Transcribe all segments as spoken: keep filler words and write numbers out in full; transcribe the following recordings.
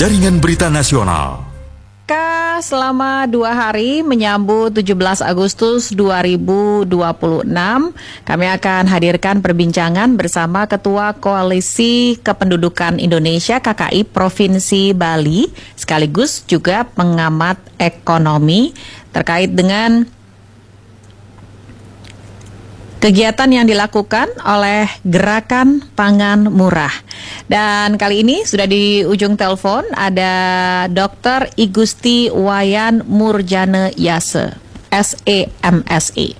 Jaringan Berita Nasional. Selama dua hari menyambut tujuh belas Agustus dua ribu dua puluh enam, kami akan hadirkan perbincangan bersama Ketua Koalisi Kependudukan Indonesia K K I Provinsi Bali, sekaligus juga pengamat ekonomi terkait dengan kegiatan yang dilakukan oleh Gerakan Pangan Murah. Dan kali ini sudah di ujung telepon ada Dokter Igusti Wayan Murjane Yase, S E M S I.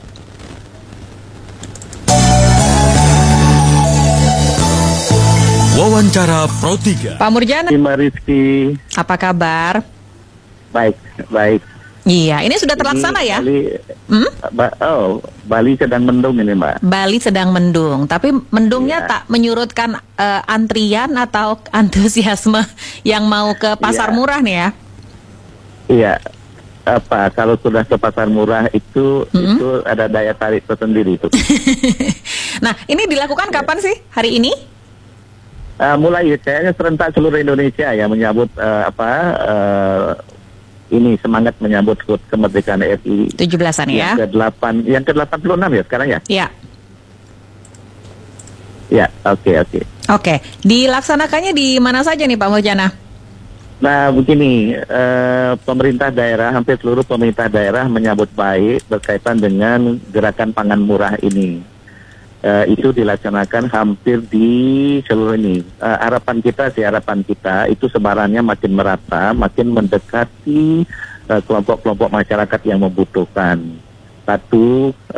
Wawancara Pro tiga. Pak Murjane, Terima Rizky. Apa kabar? Baik, baik. Iya, ini sudah terlaksana ini ya? Bali, hmm? ba, oh, Bali sedang mendung ini, Mbak. Bali sedang mendung, tapi mendungnya Iya. tak menyurutkan uh, antrian atau antusiasme yang mau ke pasar Iya. murah nih ya? Iya, apa kalau sudah ke pasar murah itu Mm-hmm. itu ada daya tarik tersendiri itu. Nah, ini dilakukan kapan sih hari ini? Uh, mulai kayaknya serentak seluruh Indonesia ya menyambut uh, apa uh, ini semangat menyambut H U T kemerdekaan R I tujuh belasan ya? Yang ke-delapan, yang ke-delapan puluh enam ya sekarang ya? Iya. Ya, oke, oke. Oke, dilaksanakannya di mana saja nih Pak Murjana? Nah, begini, eh, pemerintah daerah, hampir seluruh pemerintah daerah menyambut baik berkaitan dengan gerakan pangan murah ini. Eh, itu dilaksanakan hampir di seluruh ini. Eh, harapan kita sih, harapan kita itu sebarannya makin merata, makin mendekati eh, kelompok-kelompok masyarakat yang membutuhkan. Satu,